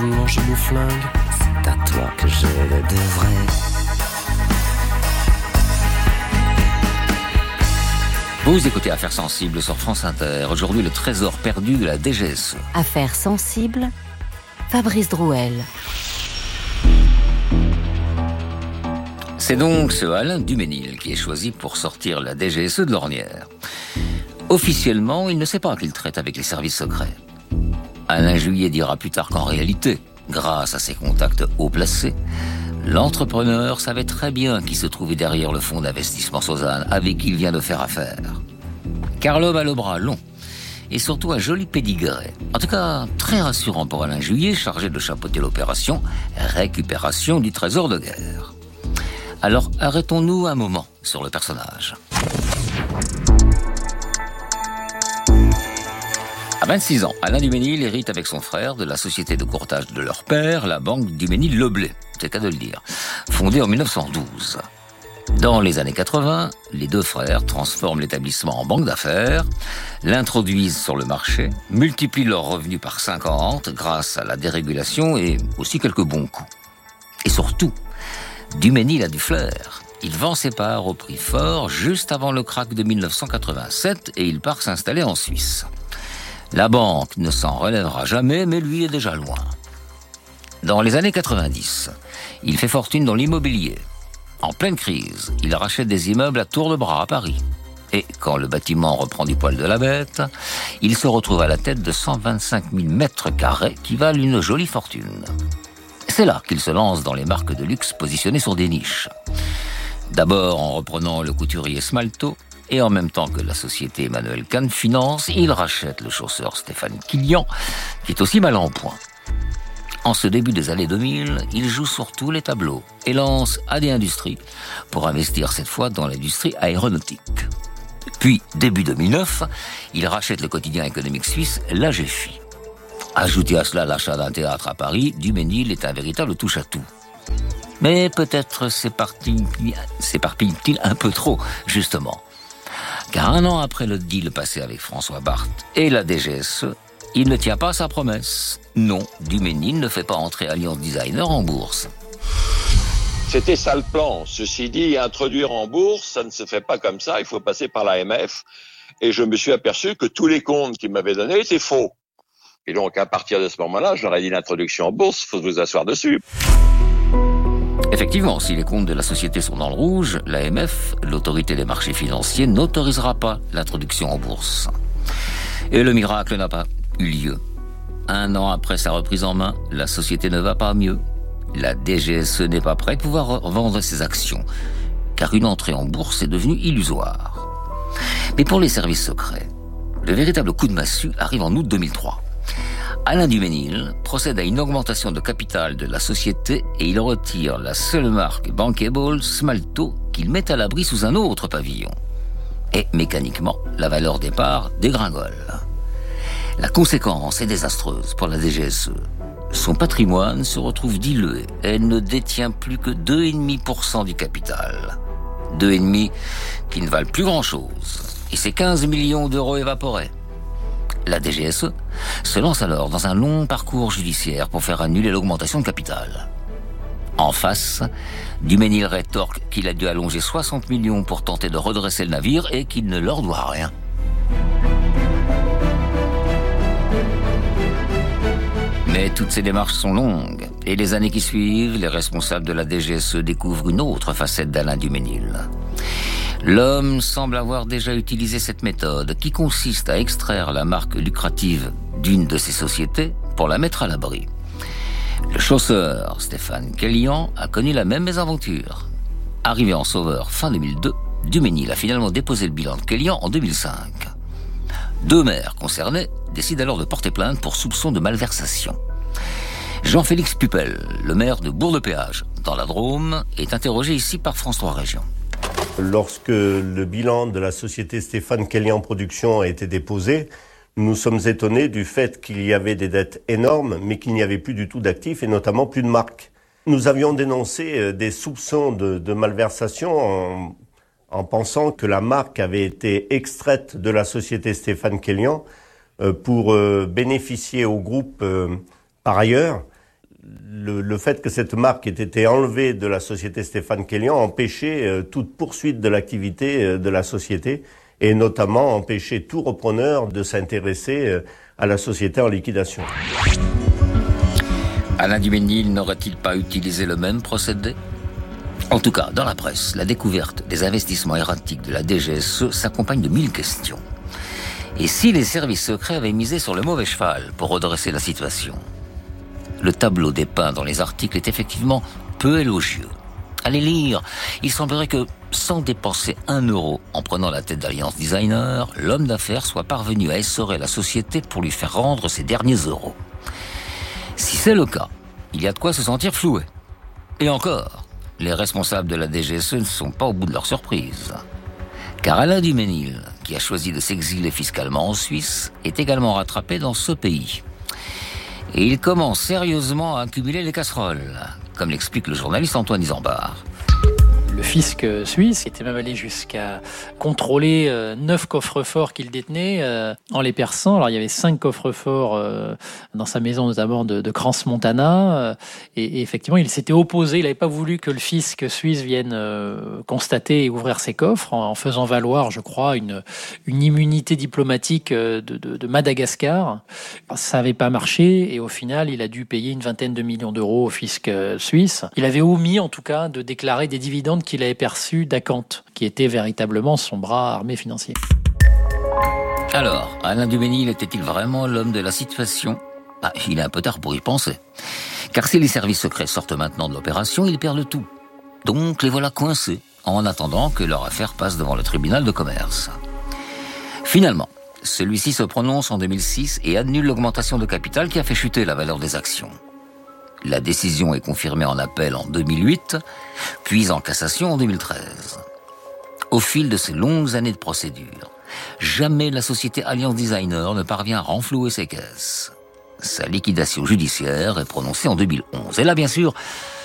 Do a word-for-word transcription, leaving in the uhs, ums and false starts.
jour je nous flingue. C'est à toi que je le devrais. Vous écoutez Affaires sensibles sur France Inter. Aujourd'hui, le trésor perdu de la D G S E. Affaires sensibles, Fabrice Drouel. C'est donc ce Alain Duménil qui est choisi pour sortir la D G S E de l'ornière. Officiellement, il ne sait pas qu'il traite avec les services secrets. Alain Juillet dira plus tard qu'en réalité, grâce à ses contacts haut placés, l'entrepreneur savait très bien qui se trouvait derrière le fonds d'investissement Sozane avec qui il vient de faire affaire. Car l'homme a le bras long et surtout un joli pédigré. En tout cas, très rassurant pour Alain Juillet, chargé de chapeauter l'opération récupération du trésor de guerre. Alors, arrêtons-nous un moment sur le personnage. À vingt-six ans, Alain Duménil hérite avec son frère de la société de courtage de leur père, la banque Duménil-Leblay, c'est qu'à de le dire, fondée en mille neuf cent douze. Dans les années quatre-vingts, les deux frères transforment l'établissement en banque d'affaires, l'introduisent sur le marché, multiplient leurs revenus par cinquante grâce à la dérégulation et aussi quelques bons coups. Et surtout, Duménil a du flair. Il vend ses parts au prix fort juste avant le krach de mille neuf cent quatre-vingt-sept et il part s'installer en Suisse. La banque ne s'en relèvera jamais, mais lui est déjà loin. Dans les années quatre-vingt-dix, il fait fortune dans l'immobilier. En pleine crise, il rachète des immeubles à tour de bras à Paris. Et quand le bâtiment reprend du poil de la bête, il se retrouve à la tête de cent vingt-cinq mille mètres carrés qui valent une jolie fortune. C'est là qu'il se lance dans les marques de luxe positionnées sur des niches. D'abord en reprenant le couturier Smalto, et en même temps que la société Emmanuel Kahn finance, il rachète le chausseur Stéphane Quillian, qui est aussi mal en point. En ce début des années deux mille, il joue sur tous les tableaux et lance A D Industries pour investir cette fois dans l'industrie aéronautique. Puis, début deux mille neuf, il rachète le quotidien économique suisse l'A G F I. Ajoutez à cela l'achat d'un théâtre à Paris, Duménil est un véritable touche-à-tout. Mais peut-être s'éparpille-t-il un peu trop, justement. Car un an après le deal passé avec François Barthes et la D G S E, il ne tient pas sa promesse. Non, Duménil ne fait pas entrer Alliance Designer en bourse. C'était ça le plan. Ceci dit, introduire en bourse, ça ne se fait pas comme ça. Il faut passer par l'A M F. Et je me suis aperçu que tous les comptes qu'il m'avait donnés étaient faux. Et donc, à partir de ce moment-là, j'aurais dit l'introduction en bourse, il faut vous asseoir dessus. Effectivement, si les comptes de la société sont dans le rouge, l'A M F, l'autorité des marchés financiers, n'autorisera pas l'introduction en bourse. Et le miracle n'a pas eu lieu. Un an après sa reprise en main, la société ne va pas mieux. La D G S E n'est pas prête à pouvoir vendre ses actions, car une entrée en bourse est devenue illusoire. Mais pour les services secrets, le véritable coup de massue arrive en août deux mille trois. Alain Duménil procède à une augmentation de capital de la société et il retire la seule marque bankable, Smalto, qu'il met à l'abri sous un autre pavillon. Et mécaniquement, la valeur des parts dégringole. La conséquence est désastreuse pour la D G S E. Son patrimoine se retrouve dilué et elle ne détient plus que deux virgule cinq pour cent du capital. deux virgule cinq pour cent qui ne valent plus grand-chose. Et c'est quinze millions d'euros évaporés. La D G S E se lance alors dans un long parcours judiciaire pour faire annuler l'augmentation de capital. En face, Duménil rétorque qu'il a dû allonger soixante millions pour tenter de redresser le navire et qu'il ne leur doit rien. Mais toutes ces démarches sont longues, et les années qui suivent, les responsables de la D G S E découvrent une autre facette d'Alain Duménil. L'homme semble avoir déjà utilisé cette méthode qui consiste à extraire la marque lucrative d'une de ses sociétés pour la mettre à l'abri. Le chausseur Stéphane Quillian a connu la même mésaventure. Arrivé en sauveur fin deux mille deux, Duménil a finalement déposé le bilan de Quillian en deux mille cinq. Deux maires concernés décident alors de porter plainte pour soupçon de malversation. Jean-Félix Pupel, le maire de Bourg-de-Péage, dans la Drôme, est interrogé ici par France trois Régions. Lorsque le bilan de la société Stéphane Quillian Production a été déposé, nous sommes étonnés du fait qu'il y avait des dettes énormes, mais qu'il n'y avait plus du tout d'actifs et notamment plus de marques. Nous avions dénoncé des soupçons de, de malversation en, en pensant que la marque avait été extraite de la société Stéphane Quillian pour bénéficier au groupe par ailleurs le, le fait que cette marque ait été enlevée de la société Stéphane Kellian empêchait euh, toute poursuite de l'activité euh, de la société et notamment empêchait tout repreneur de s'intéresser euh, à la société en liquidation. Alain Duménil n'aurait-il pas utilisé le même procédé ? En tout cas, dans la presse, la découverte des investissements erratiques de la D G S E s'accompagne de mille questions. Et si les services secrets avaient misé sur le mauvais cheval pour redresser la situation ? Le tableau dépeint dans les articles est effectivement peu élogieux. À les lire, il semblerait que, sans dépenser un euro en prenant la tête d'Alliance Designer, l'homme d'affaires soit parvenu à essorer la société pour lui faire rendre ses derniers euros. Si c'est le cas, il y a de quoi se sentir floué. Et encore, les responsables de la D G S E ne sont pas au bout de leur surprise. Car Alain Duménil, qui a choisi de s'exiler fiscalement en Suisse, est également rattrapé dans ce pays. Et il commence sérieusement à accumuler les casseroles, comme l'explique le journaliste Antoine Isambard. Le fisc suisse était même allé jusqu'à contrôler euh, neuf coffres-forts qu'il détenait euh, en les perçant. Alors il y avait cinq coffres-forts euh, dans sa maison, notamment de, de Crans-Montana. Euh, et, et effectivement, il s'était opposé. Il n'avait pas voulu que le fisc suisse vienne euh, constater et ouvrir ses coffres en, en faisant valoir, je crois, une, une immunité diplomatique de, de, de Madagascar. Ça n'avait pas marché et au final, il a dû payer une vingtaine de millions d'euros au fisc suisse. Il avait omis, en tout cas, de déclarer des dividendes qu'il avait perçu d'Acanthe, qui était véritablement son bras armé financier. Alors, Alain Duménil était-il vraiment l'homme de la situation ? Bah, il est un peu tard pour y penser. Car si les services secrets sortent maintenant de l'opération, ils perdent tout. Donc les voilà coincés, en attendant que leur affaire passe devant le tribunal de commerce. Finalement, celui-ci se prononce en deux mille six et annule l'augmentation de capital qui a fait chuter la valeur des actions. La décision est confirmée en appel en deux mille huit, puis en cassation en deux mille treize. Au fil de ces longues années de procédure, jamais la société Alliance Designer ne parvient à renflouer ses caisses. Sa liquidation judiciaire est prononcée en deux mille onze. Et là, bien sûr,